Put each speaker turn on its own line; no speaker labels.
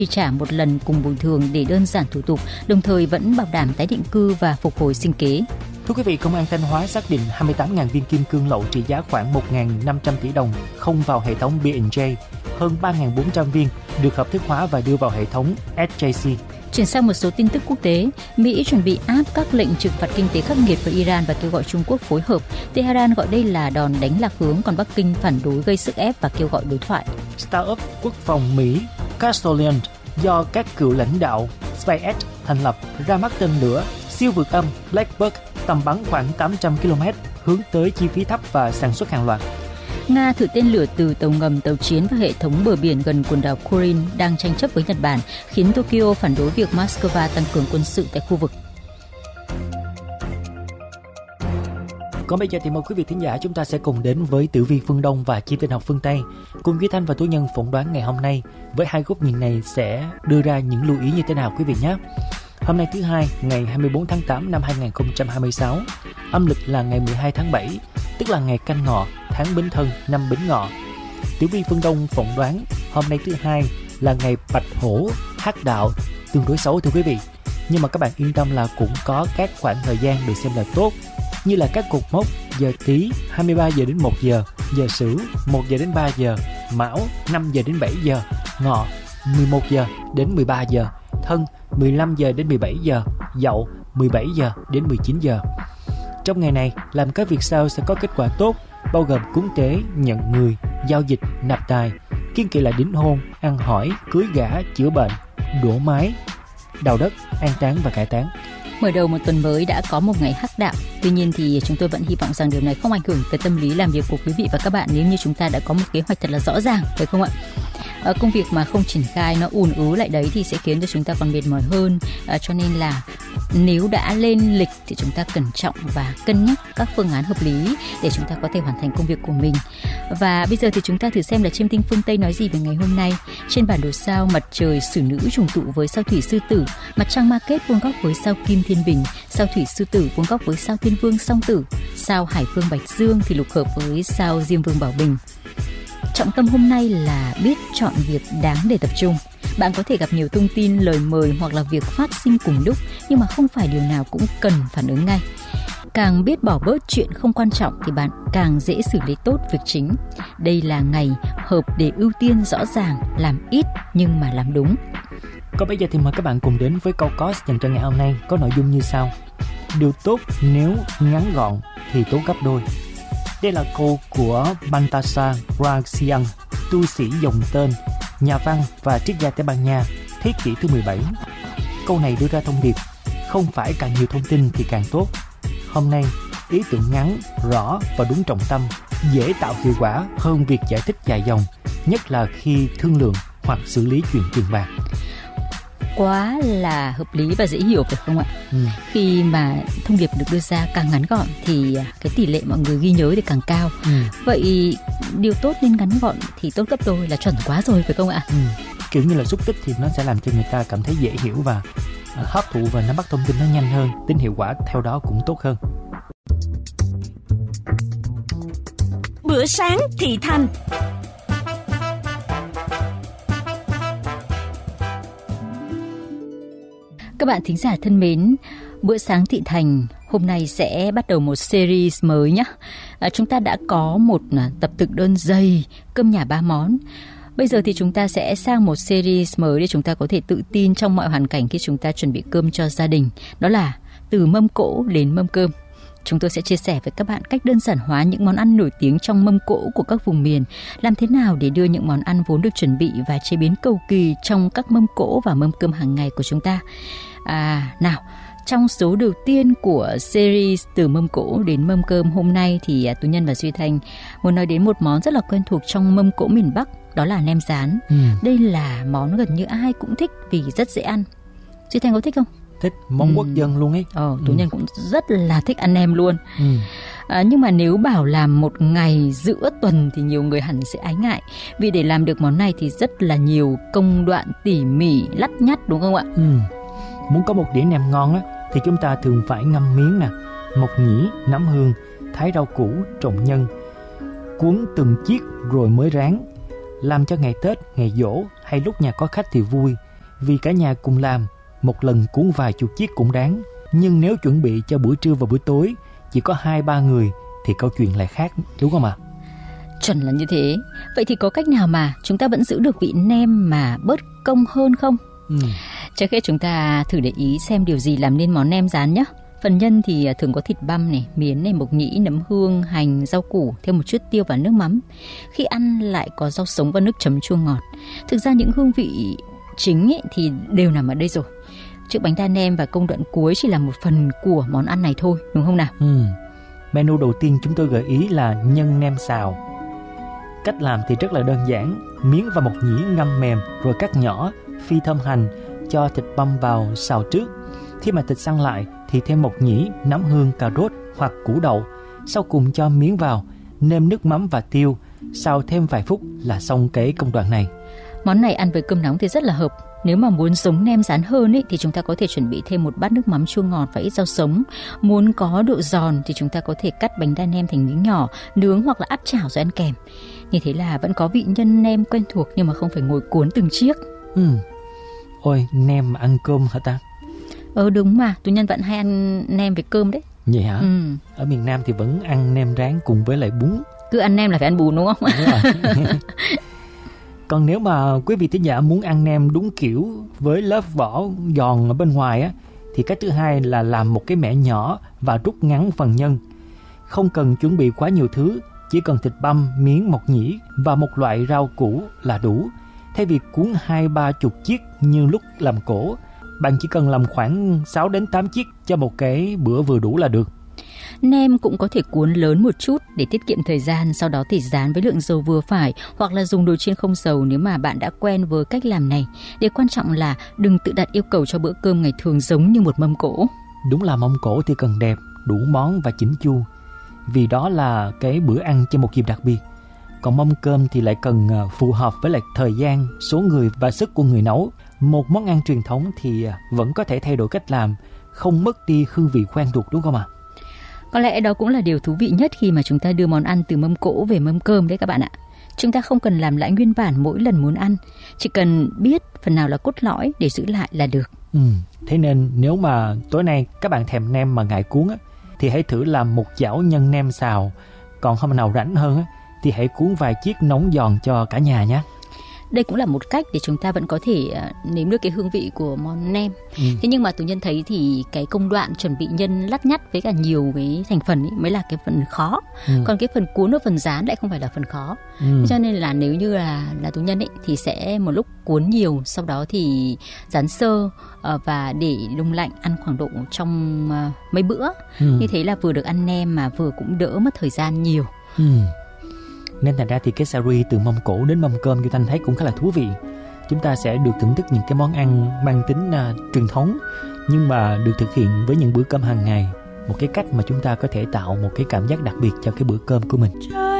chi trả một lần cùng bồi thường để đơn giản thủ tục, đồng thời vẫn bảo đảm tái định cư và phục hồi sinh kế.
Thưa quý vị, Công an Thanh Hóa xác định 28.000 viên kim cương lậu trị giá khoảng 1.500 tỷ đồng không vào hệ thống B&J, hơn 3.400 viên được hợp thức hóa và đưa vào hệ thống SJC.
Chuyển sang một số tin tức quốc tế, Mỹ chuẩn bị áp các lệnh trừng phạt kinh tế khắc nghiệt với Iran và kêu gọi Trung Quốc phối hợp. Tehran gọi đây là đòn đánh lạc hướng, còn Bắc Kinh phản đối gây sức ép và kêu gọi đối thoại.
Startup quốc phòng Mỹ Castolian do các cựu lãnh đạo SpaceX thành lập ra mắt tên lửa siêu vượt âm Blackbird tầm bắn khoảng 800 km hướng tới chi phí thấp và sản xuất hàng loạt.
Nga thử tên lửa từ tàu ngầm, tàu chiến và hệ thống bờ biển gần quần đảo Kuril đang tranh chấp với Nhật Bản, khiến Tokyo phản đối việc Moscow tăng cường quân sự tại khu vực.
Còn bây giờ thì mời quý vị thính giả chúng ta sẽ cùng đến với tử vi phương Đông và chim tinh học phương Tây, cùng Duy Thanh và Tú Nhân phỏng đoán ngày hôm nay với hai góc nhìn này sẽ đưa ra những lưu ý như thế nào quý vị nhé. Hôm nay thứ Hai, ngày 24 tháng 8 năm 2026, âm lịch là ngày 12 tháng 7, tức là ngày Canh Ngọ, tháng Bính Thân, năm Bính Ngọ. Tử vi phương Đông phỏng đoán hôm nay thứ Hai là ngày Bạch Hổ, Hắc Đạo, tương đối xấu thưa quý vị. Nhưng mà các bạn yên tâm là cũng có các khoảng thời gian được xem là tốt, như là các cột mốc giờ Tý 23 giờ đến 1 giờ, giờ Sửu 1 giờ đến 3 giờ, Mão 5 giờ đến 7 giờ, Ngọ 11 giờ đến 13 giờ, Thân 15 giờ đến 17 giờ, Dậu 17 giờ đến 19 giờ. Trong ngày này, làm các việc sau sẽ có kết quả tốt, bao gồm cúng tế, nhận người, giao dịch, nạp tài, kiêng kỵ là đính hôn, ăn hỏi, cưới gả, chữa bệnh, đổ mái, đào đất, an táng và cải táng.
Mở đầu một tuần mới đã có một ngày hắc đạo. Tuy nhiên thì chúng tôi vẫn hy vọng rằng điều này không ảnh hưởng tới tâm lý làm việc của quý vị và các bạn nếu như chúng ta đã có một kế hoạch thật là rõ ràng, phải không ạ? Công việc mà không triển khai nó ùn ứ lại đấy thì sẽ khiến cho chúng ta còn mệt mỏi hơn. Cho nên là nếu đã lên lịch thì chúng ta cẩn trọng và cân nhắc các phương án hợp lý để chúng ta có thể hoàn thành công việc của mình. Và bây giờ thì chúng ta thử xem là chiêm tinh phương Tây nói gì về ngày hôm nay. Trên bản đồ sao, mặt trời Sử Nữ trùng tụ với sao Thủy Sư Tử, mặt trăng Ma Kết vuông góc với sao Kim Thiên Bình, sao Thủy Sư Tử vuông góc với sao Thiên Vương Song Tử, sao Hải Vương Bạch Dương thì lục hợp với sao Diêm Vương Bảo Bình. Trọng tâm hôm nay là biết chọn việc đáng để tập trung. Bạn có thể gặp nhiều thông tin, lời mời hoặc là việc phát sinh cùng lúc, nhưng mà không phải điều nào cũng cần phản ứng ngay. Càng biết bỏ bớt chuyện không quan trọng thì bạn càng dễ xử lý tốt việc chính. Đây là ngày hợp để ưu tiên rõ ràng, làm ít nhưng mà làm đúng.
Còn bây giờ thì mời các bạn cùng đến với câu COS dành cho ngày hôm nay, có nội dung như sau. Điều tốt nếu ngắn gọn thì tốt gấp đôi. Đây là câu của Baltasar Gracián, tu sĩ dòng tên, nhà văn và triết gia Tây Ban Nha, thế kỷ thứ 17. Câu này đưa ra thông điệp, không phải càng nhiều thông tin thì càng tốt. Hôm nay, ý tưởng ngắn, rõ và đúng trọng tâm, dễ tạo hiệu quả hơn việc giải thích dài dòng, nhất là khi thương lượng hoặc xử lý chuyện tiền bạc.
Quá là hợp lý và dễ hiểu phải không ạ? Khi mà thông điệp được đưa ra càng ngắn gọn thì cái tỷ lệ mọi người ghi nhớ thì càng cao. Vậy điều tốt nên ngắn gọn thì tốt gấp đôi là chuẩn quá rồi phải không ạ?
Kiểu như là xúc tích thì nó sẽ làm cho người ta cảm thấy dễ hiểu và hấp thụ và nắm bắt thông tin nó nhanh hơn, tính hiệu quả theo đó cũng tốt hơn.
Bữa sáng thị thành.
Các bạn thính giả thân mến, bữa sáng thị thành hôm nay sẽ bắt đầu một series mới nhé. Chúng ta đã có một tập thực đơn dày, cơm nhà 3 món. Bây giờ thì chúng ta sẽ sang một series mới để chúng ta có thể tự tin trong mọi hoàn cảnh khi chúng ta chuẩn bị cơm cho gia đình. Đó là từ mâm cỗ đến mâm cơm. Chúng tôi sẽ chia sẻ với các bạn cách đơn giản hóa những món ăn nổi tiếng trong mâm cỗ của các vùng miền. Làm thế nào để đưa những món ăn vốn được chuẩn bị và chế biến cầu kỳ trong các mâm cỗ và mâm cơm hàng ngày của chúng ta. Nào, trong số đầu tiên của series từ mâm cỗ đến mâm cơm hôm nay thì Tú Nhân và Duy Thanh muốn nói đến một món rất là quen thuộc trong mâm cỗ miền Bắc, đó là nem rán. Đây là món gần như ai cũng thích vì rất dễ ăn. Duy Thanh có thích không?
Thích, món quốc dân luôn ấy.
Tú Nhân cũng rất là thích ăn nem luôn. Nhưng mà nếu bảo làm một ngày giữa tuần thì nhiều người hẳn sẽ ái ngại, vì để làm được món này thì rất là nhiều công đoạn tỉ mỉ lắt nhắt, đúng không ạ?
Muốn có một đĩa nem ngon á thì chúng ta thường phải ngâm miếng nè, mộc nhĩ, nấm hương, thái rau củ, trộn nhân, cuốn từng chiếc rồi mới rán. Làm cho ngày Tết, ngày giỗ hay lúc nhà có khách thì vui, Vì cả nhà cùng làm, một lần cuốn vài chục chiếc cũng đáng. Nhưng nếu chuẩn bị cho bữa trưa và bữa tối chỉ có 2-3 người thì câu chuyện lại khác, đúng không ạ?
Chuẩn là như thế. Vậy thì có cách nào mà chúng ta vẫn giữ được vị nem mà bớt công hơn không? Trước hết chúng ta thử để ý xem điều gì làm nên món nem rán nhé. Phần nhân thì thường có thịt băm này, miến này, mộc nhĩ, nấm hương, hành, rau củ, thêm một chút tiêu và nước mắm. Khi ăn lại có rau sống và nước chấm chua ngọt. Thực ra những hương vị chính ấy thì đều nằm ở đây rồi. Chiếc bánh đa nem và công đoạn cuối chỉ là một phần của món ăn này thôi, đúng không nào?
Menu đầu tiên chúng tôi gợi ý là nhân nem xào. Cách làm thì rất là đơn giản. Miến và mộc nhĩ ngâm mềm rồi cắt nhỏ, phi thơm hành, cho thịt băm vào xào trước. Khi mà thịt săn lại thì thêm mộc nhĩ, nấm hương, cà rốt hoặc củ đậu. Sau cùng cho miến vào, nêm nước mắm và tiêu, xào thêm vài phút là xong cái công đoạn này.
Món này ăn với cơm nóng thì rất là hợp. Nếu mà muốn giống nem rán hơn ấy, thì chúng ta có thể chuẩn bị thêm một bát nước mắm chua ngọt và ít rau sống. Muốn có độ giòn thì chúng ta có thể cắt bánh đa nem thành miếng nhỏ, nướng hoặc là áp chảo rồi ăn kèm. Như thế là vẫn có vị nhân nem quen thuộc nhưng mà không phải ngồi cuốn từng chiếc.
Ôi, nem mà ăn cơm hả ta?
Đúng mà, Tú Nhân vẫn hay ăn nem với cơm đấy.
Vậy hả? Ở miền Nam thì vẫn ăn nem rán cùng với lại bún.
Cứ ăn nem là phải ăn bún đúng không?
Đúng rồi. Còn nếu mà quý vị thính giả muốn ăn nem đúng kiểu với lớp vỏ giòn ở bên ngoài á, thì cách thứ hai là làm một cái mẻ nhỏ và rút ngắn phần nhân. Không cần chuẩn bị quá nhiều thứ, chỉ cần thịt băm, miến, mộc nhĩ và một loại rau củ là đủ. Thay vì cuốn 2-30 chiếc như lúc làm cổ, bạn chỉ cần làm khoảng 6-8 chiếc cho một cái bữa vừa đủ là được.
Nem cũng có thể cuốn lớn một chút để tiết kiệm thời gian, sau đó thì rán với lượng dầu vừa phải hoặc là dùng nồi chiên không dầu nếu mà bạn đã quen với cách làm này. Điều quan trọng là đừng tự đặt yêu cầu cho bữa cơm ngày thường giống như một mâm cỗ.
Đúng là mâm cỗ thì cần đẹp, đủ món và chỉnh chu, vì đó là cái bữa ăn cho một dịp đặc biệt. Còn mâm cơm thì lại cần phù hợp với lại thời gian, số người và sức của người nấu. Một món ăn truyền thống thì vẫn có thể thay đổi cách làm, không mất đi hương vị quen thuộc, đúng không ạ?
Có lẽ đó cũng là điều thú vị nhất khi mà chúng ta đưa món ăn từ mâm cỗ về mâm cơm đấy các bạn ạ. Chúng ta không cần làm lại nguyên bản mỗi lần muốn ăn, chỉ cần biết phần nào là cốt lõi để giữ lại là được.
Thế nên nếu mà tối nay các bạn thèm nem mà ngại cuốn á, thì hãy thử làm một chảo nhân nem xào. Còn hôm nào rảnh hơn á, thì hãy cuốn vài chiếc nóng giòn cho cả nhà nhé.
Đây cũng là một cách để chúng ta vẫn có thể nếm được cái hương vị của món nem. Thế nhưng mà Tú Nhân thấy thì cái công đoạn chuẩn bị nhân lắt nhắt với cả nhiều cái thành phần ấy mới là cái phần khó. Còn cái phần cuốn và phần rán lại không phải là phần khó. Cho nên là nếu như là Tú Nhân ấy thì sẽ một lúc cuốn nhiều, sau đó thì rán sơ và để đông lạnh ăn khoảng độ trong mấy bữa. Như thế là vừa được ăn nem mà vừa cũng đỡ mất thời gian nhiều.
Nên thành ra thì cái series từ mâm cỗ đến mâm cơm, Duy Thanh thấy cũng khá là thú vị. Chúng ta sẽ được thưởng thức những cái món ăn mang tính truyền thống, nhưng mà được thực hiện với những bữa cơm hàng ngày. Một cái cách mà chúng ta có thể tạo một cái cảm giác đặc biệt cho cái bữa cơm của mình.